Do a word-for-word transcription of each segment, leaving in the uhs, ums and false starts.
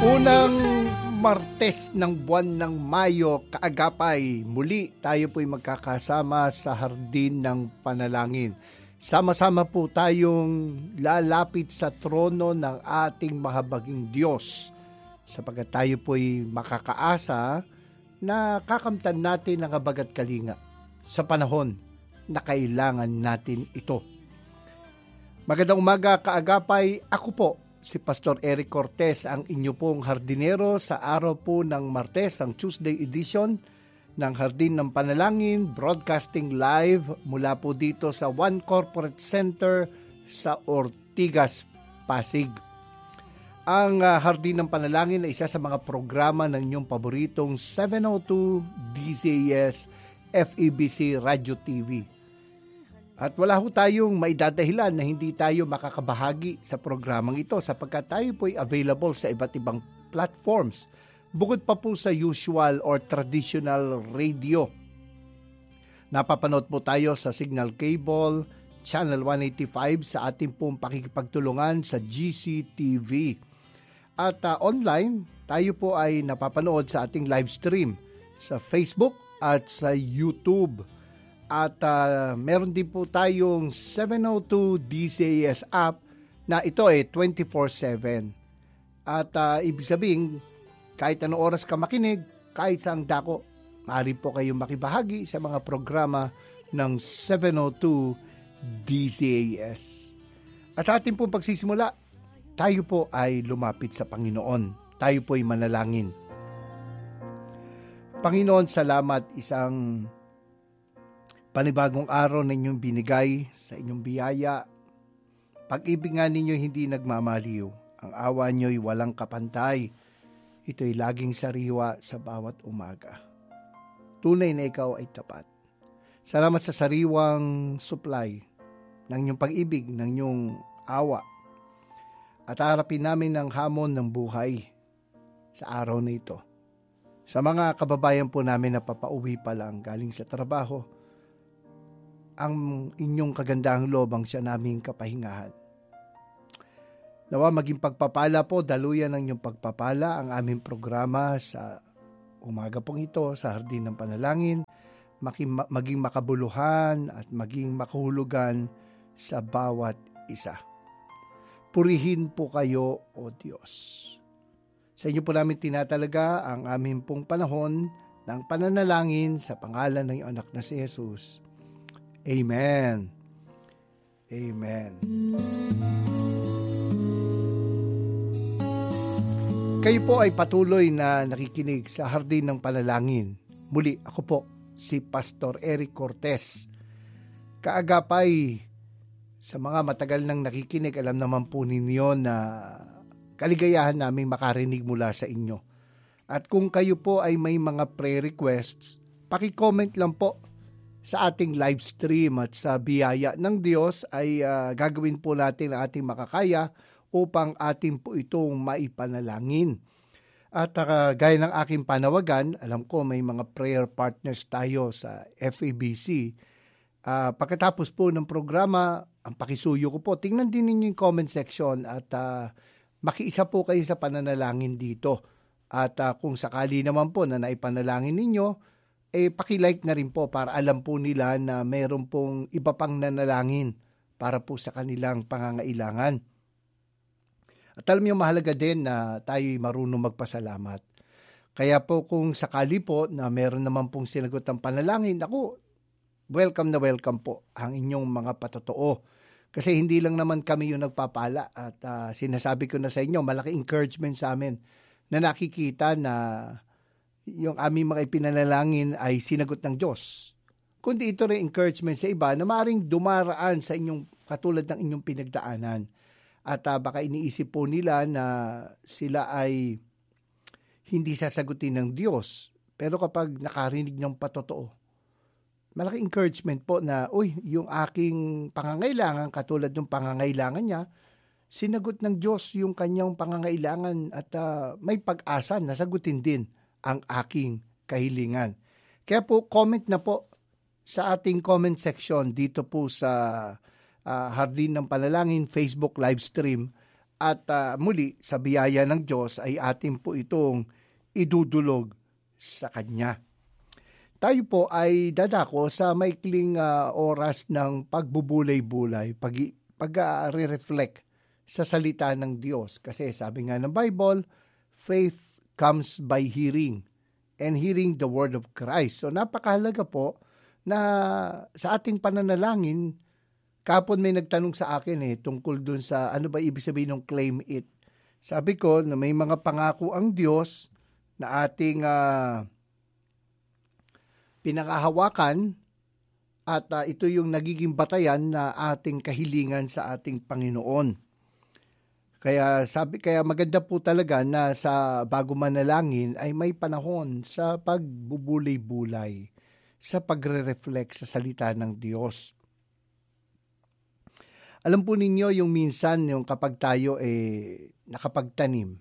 Unang Martes ng buwan ng Mayo, kaagapay, muli tayo po'y magkakasama sa Hardin ng Panalangin. Sama-sama po tayong lalapit sa trono ng ating mahabaging Diyos, sapagkat tayo po'y makakaasa na kakamtan natin ang kabagat kalinga sa panahon na kailangan natin ito. Magandang umaga, kaagapay, ako po si Pastor Eric Cortez, ang inyo pong hardinero sa araw po ng Martes, ang Tuesday edition ng Hardin ng Panalangin, broadcasting live mula po dito sa One Corporate Center sa Ortigas, Pasig. Ang uh, Hardin ng Panalangin ay isa sa mga programa ng inyong paboritong seven oh two D Z S F E B C Radio T V. At wala ho tayong maidadahilan na hindi tayo makakabahagi sa programang ito sapagkat tayo po'y available sa iba't ibang platforms bukod pa po sa usual or traditional radio. Napapanood po tayo sa Signal Cable, Channel one eighty-five sa ating pong pakikipagtulungan sa G C T V. At uh, online, tayo po ay napapanood sa ating live stream sa Facebook at sa YouTube. At uh, meron din po tayong seven oh two D Z S app na ito ay twenty-four seven. At uh, ibig sabihin, kahit anong oras ka makinig, kahit saang dako, maaari po kayong makibahagi sa mga programa ng seven oh two D Z S. At sa ating pong pagsisimula, tayo po ay lumapit sa Panginoon. Tayo po ay manalangin. Panginoon, salamat, isang panibagong araw na inyong binigay sa inyong biyaya. Pag-ibig nga ninyo hindi nagmamaliw. Ang awa nyo'y walang kapantay. Ito'y laging sariwa sa bawat umaga. Tunay na ikaw ay tapat. Salamat sa sariwang supply ng inyong pag-ibig, ng inyong awa. At harapin namin ang hamon ng buhay sa araw na ito. Sa mga kababayan po namin na papauwi pa lang galing sa trabaho, ang inyong kagandahang loob ang siya naming kapahingahan. Nawa maging pagpapala po, daluyan ng inyong pagpapala ang aming programa sa umaga pong ito sa Hardin ng Panalangin, maging makabuluhan at maging makahulugan sa bawat isa. Purihin po kayo, O Diyos. Sa inyo po namin tinatalaga ang aming pong panahon ng pananalangin sa pangalan ng iyong anak na si Jesus. Amen. Amen. Kayo po ay patuloy na nakikinig sa Hardin ng Panalangin. Muli, ako po, si Pastor Eric Cortez. Kaagapay, sa mga matagal nang nakikinig, alam naman po ninyo na kaligayahan namin makarinig mula sa inyo. At kung kayo po ay may mga prayer requests, paki-comment lang po sa ating live stream at sa biyaya ng Diyos ay uh, gagawin po natin ang ating makakaya upang ating po itong maipanalangin. At uh, gaya ng aking panawagan, alam ko may mga prayer partners tayo sa F E B C. Uh, pagkatapos po ng programa, ang pakisuyo ko po, tingnan din ninyo yung comment section at uh, makiisa po kayo sa pananalangin dito. At uh, kung sakali naman po na naipanalangin ninyo, eh paki-like na rin po para alam po nila na mayroon pong iba pang nanalangin para po sa kanilang pangangailangan. At alam niyo, mahalaga din na tayo'y marunong magpasalamat. Kaya po kung sakali po na meron naman pong sinagot ng panalangin, ako, welcome na welcome po ang inyong mga patotoo. Kasi hindi lang naman kami yung nagpapala at uh, sinasabi ko na sa inyo, malaki encouragement sa amin na nakikita na yung aming mga ipinanalangin ay sinagot ng Diyos. Kundi ito rin encouragement sa iba na maaaring dumaraan sa inyong katulad ng inyong pinagdaanan. At uh, baka iniisip po nila na sila ay hindi sasagutin ng Diyos. Pero kapag nakarinig ng patotoo, malaking encouragement po na, uy, yung aking pangangailangan katulad ng pangangailangan niya, sinagot ng Diyos yung kanyang pangangailangan at uh, may pag-asa na sagutin din ang aking kahilingan. Kaya po, comment na po sa ating comment section dito po sa uh, Hardin ng Panalangin Facebook live stream At uh, muli, sa biyaya ng Diyos ay atin po itong idudulog sa Kanya. Tayo po ay dadako sa maikling uh, oras ng pagbubulay-bulay, pag, pag-reflect sa salita ng Diyos. Kasi sabi nga ng Bible, faith comes by hearing, and hearing the word of Christ. So napakahalaga po na sa ating pananalangin, kapon may nagtanong sa akin eh, tungkol dun sa ano ba ibig sabihin ng claim it. Sabi ko na may mga pangako ang Diyos na ating uh, pinangahawakan at uh, ito yung nagiging batayan na ating kahilingan sa ating Panginoon. Kaya sabi kaya maganda po talaga na sa bago manalangin ay may panahon sa pagbubulay-bulay, sa pagre-reflect sa salita ng Diyos. Alam po ninyo yung minsan yung kapag tayo eh nakapagtanim.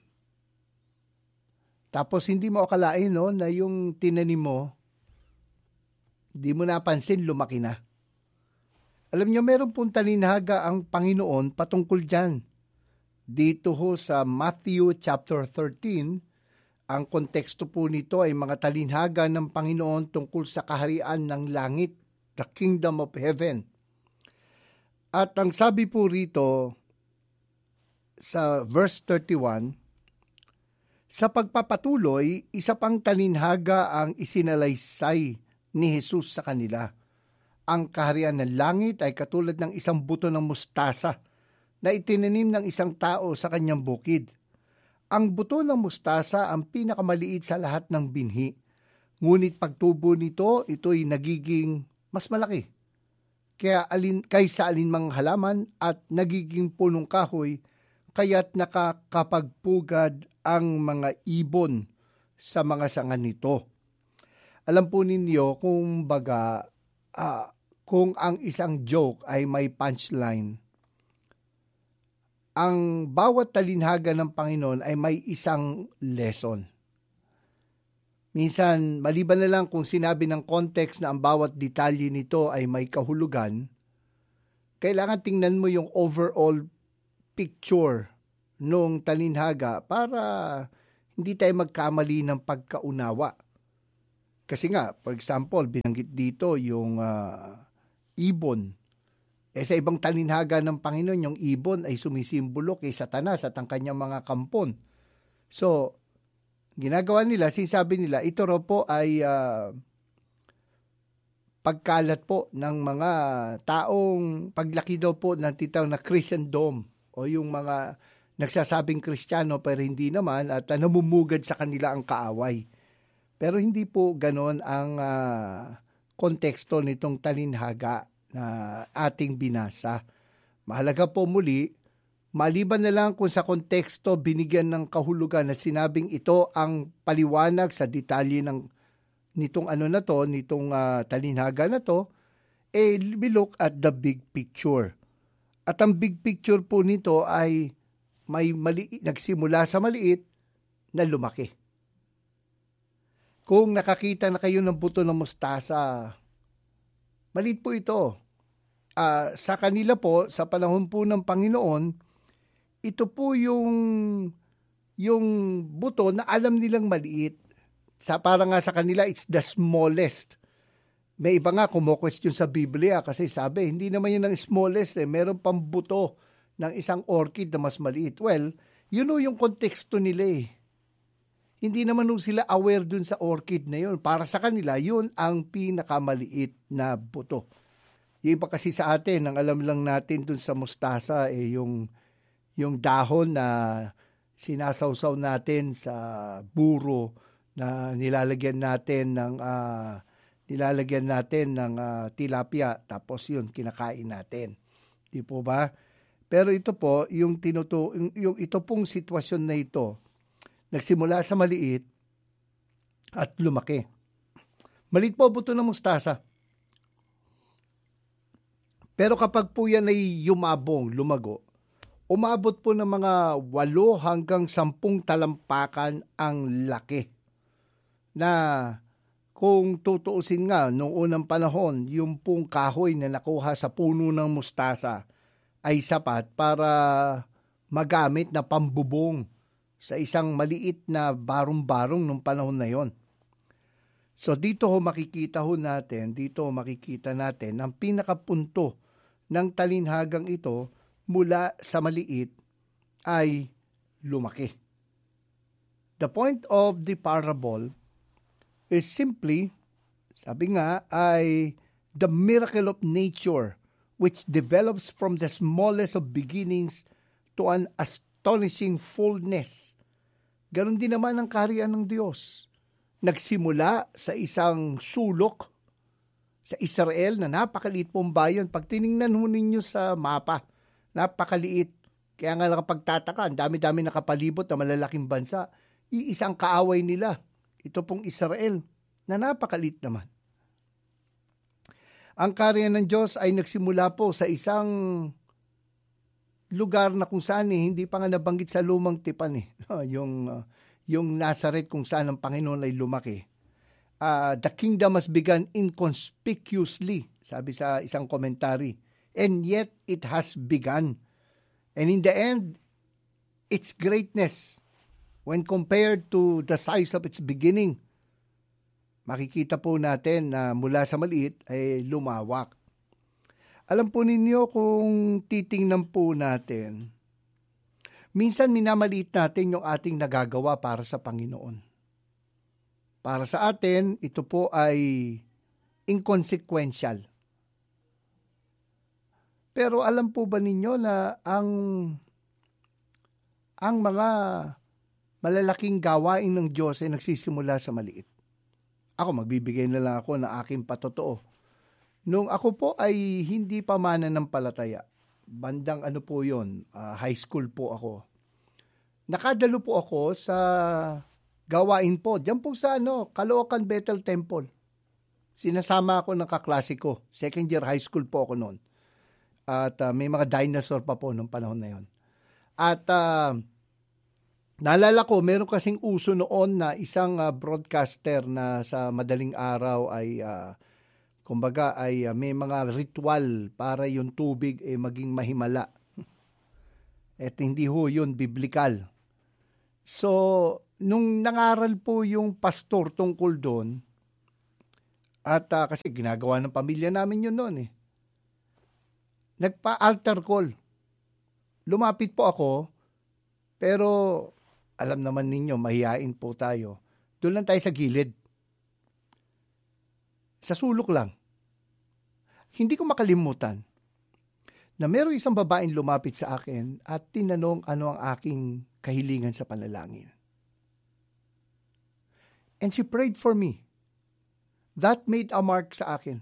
Tapos hindi mo akalain no na yung tinanim mo, hindi mo napansin lumaki na. Alam niyo meron pong talinhaga ang Panginoon patungkol diyan. Dito ho sa Matthew chapter thirteen, ang konteksto po nito ay mga talinhaga ng Panginoon tungkol sa kaharian ng langit, the kingdom of heaven. At ang sabi po rito sa verse thirty-one, sa pagpapatuloy, isa pang talinhaga ang isinalaysay ni Jesus sa kanila. Ang kaharian ng langit ay katulad ng isang buto ng mustasa na itinanim ng isang tao sa kanyang bukid. Ang buto ng mustasa ang pinakamaliit sa lahat ng binhi. Ngunit pagtubo nito, ito'y nagiging mas malaki. Kaya alin, kaysa alinmang halaman at nagiging punong kahoy, kaya't nakakapagpugad ang mga ibon sa mga sanga nito. Alam po ninyo kung baga, uh, kung ang isang joke ay may punchline, ang bawat talinhaga ng Panginoon ay may isang lesson. Minsan, maliban na lang kung sinabi ng context na ang bawat detalye nito ay may kahulugan, kailangan tingnan mo yung overall picture nung talinhaga para hindi tayo magkamali ng pagkaunawa. Kasi nga, for example, binanggit dito yung uh, ibon. Eh sa ibang talinhaga ng Panginoon, yung ibon ay sumisimbolo kay Satanas at ang kanyang mga kampon. So, ginagawa nila, sinasabi nila, ito raw po ay uh, pagkalat po ng mga taong paglaki daw po ng titawag na Christendom o yung mga nagsasabing Kristiyano pero hindi naman at uh, namumugad sa kanila ang kaaway. Pero hindi po ganon ang uh, konteksto nitong talinhaga na ating binasa. Mahalaga po muli, maliban na lang kung sa konteksto binigyan ng kahulugan at sinabing ito ang paliwanag sa detalye ng nitong ano na to, nitong uh, talinhaga na to, eh we look at the big picture. At ang big picture po nito ay may mali, nagsimula sa maliit na lumaki. Kung nakakita na kayo ng buto ng mustasa, maliit po ito. Uh, sa kanila po, sa panahon po ng Panginoon, ito po yung yung buto na alam nilang maliit. Sa parang nga sa kanila, it's the smallest. May iba nga kumo-question sa Biblia kasi sabi, hindi naman yun ang smallest eh. Meron pang buto ng isang orchid na mas maliit. Well, yun o yung konteksto nila eh. Hindi naman nung sila aware dun sa orchid na yun. Para sa kanila, yun ang pinakamaliit na buto. Yung iba kasi sa atin, ang alam lang natin dun sa mustasa eh yung yung dahon na sinasawsaw natin sa buro na nilalagyan natin ng uh, nilalagyan natin ng uh, tilapia tapos yun kinakain natin. Di po ba? Pero ito po yung tinuto yung, yung ito pong sitwasyon na ito nagsimula sa maliit at lumaki. Maliit po buto ng mustasa. Pero kapag po yan ay yumabong, lumago, umabot po ng mga walo hanggang sampung talampakan ang laki. Na kung tutuusin nga, noong unang panahon, yung pong kahoy na nakuha sa puno ng mustasa ay sapat para magamit na pambubong sa isang maliit na barong-barong nung panahon na yon. So dito ho makikita ho natin, dito ho makikita natin ang pinakapunto ng talinhagang ito mula sa maliit ay lumaki. The point of the parable is simply, sabi nga, ay the miracle of nature which develops from the smallest of beginnings to an astonishing fullness. Ganon din naman ang kaharian ng Diyos. Nagsimula sa isang sulok sa Israel na napakaliit pong bayan. Pag tiningnan ho ninyo sa mapa, napakaliit. Kaya nga nakapagtataka, ang dami-dami nakapalibot na malalaking bansa. Iisang kaaway nila, ito pong Israel, na napakaliit naman. Ang kaharian ng Diyos ay nagsimula po sa isang lugar na kung saan eh, hindi pa nga nabanggit sa lumang tipan eh. yung, uh, yung Nazareth kung saan ang Panginoon ay lumaki. Uh, the kingdom has begun inconspicuously, sabi sa isang commentary. And yet, it has begun. And in the end, its greatness, when compared to the size of its beginning, makikita po natin na mula sa maliit ay lumawak. Alam po ninyo kung titingnan po natin, minsan minamaliit natin yung ating nagagawa para sa Panginoon. Para sa atin, ito po ay inconsequential. Pero alam po ba ninyo na ang ang mga malalaking gawain ng Diyos ay nagsisimula sa maliit? Ako, magbibigay na lang ako ng aking patotoo. Nung ako po ay hindi pa mananampalataya, bandang ano po yun, uh, high school po ako. Nakadalo po ako sa gawain po, diyan po sa ano, Caloocan Bethel Temple. Sinasama ako ng kaklase ko, second year high school po ako noon. At uh, may mga dinosaur pa po nung panahon na yon. At uh, naalala ko, meron kasing uso noon na isang uh, broadcaster na sa madaling araw ay uh, kumbaga ay uh, may mga ritual para yung tubig ay eh, maging mahimala. At hindi ho yun biblikal. So, nung nangaral po yung pastor tungkol doon, at uh, kasi ginagawa ng pamilya namin yun noon eh, nagpa-altar call. Lumapit po ako, pero alam naman ninyo, mahihain po tayo. Doon lang tayo sa gilid. Sa sulok lang. Hindi ko makalimutan na mayroong isang babaeng lumapit sa akin at tinanong ano ang aking kahilingan sa panalangin. And she prayed for me. That made a mark sa akin.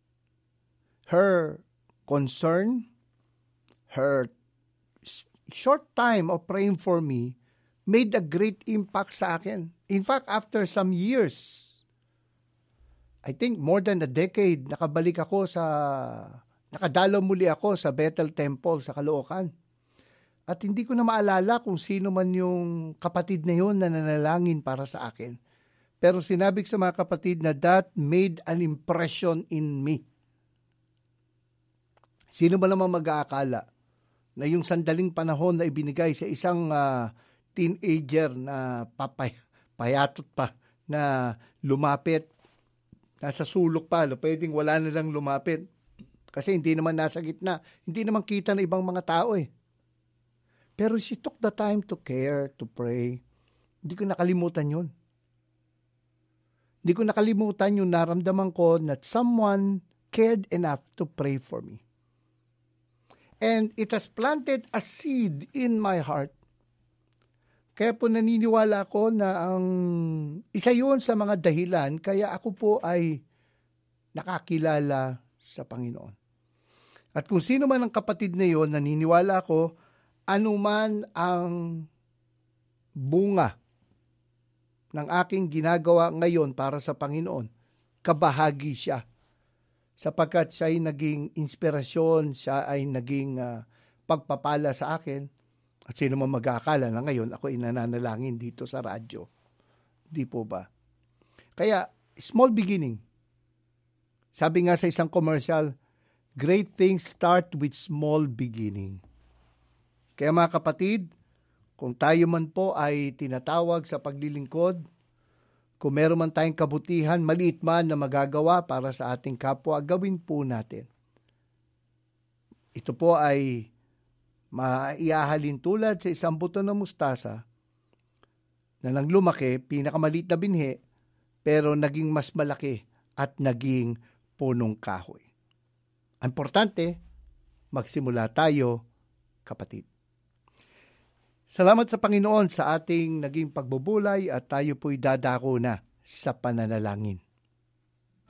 Her concern, her short time of praying for me made a great impact sa akin. In fact, after some years, I think more than a decade, nakabalik ako sa, nakadalaw muli ako sa Bethel Temple sa Caloocan. At hindi ko na maalala kung sino man yung kapatid na yun na nanalangin para sa akin. Pero sinabi ko sa mga kapatid na that made an impression in me. Sino ba naman mag-aakala na yung sandaling panahon na ibinigay sa isang uh, teenager na papay, payatot pa, na lumapit, nasa sulok pa, pwedeng wala na lang lumapit. Kasi hindi naman nasa gitna, hindi naman kita na ibang mga tao eh. Pero she took the time to care, to pray. Hindi ko nakalimutan yun. Hindi ko nakalimutan yung naramdaman ko that someone cared enough to pray for me. And it has planted a seed in my heart. Kaya po naniniwala ko na ang isa yun sa mga dahilan kaya ako po ay nakakilala sa Panginoon. At kung sino man ang kapatid na yun, naniniwala ko, anuman ang bunga ng aking ginagawa ngayon para sa Panginoon, kabahagi siya. Sapagkat siya ay naging inspirasyon, siya ay naging uh, pagpapala sa akin. At sino man mag-aakala na ngayon ako inananalangin dito sa radyo. Di po ba? Kaya, small beginning. Sabi nga sa isang commercial, great things start with small beginning. Kaya mga kapatid, kung tayo man po ay tinatawag sa paglilingkod, kung meron man tayong kabutihan, maliit man na magagawa para sa ating kapwa, gawin po natin. Ito po ay maiahalin tulad sa isang buto ng mustasa na nang lumaki, pinakamaliit na binhi, pero naging mas malaki at naging punong kahoy. Importante, magsimula tayo, kapatid. Salamat sa Panginoon sa ating naging pagbubulay at tayo po'y dadako na sa pananalangin.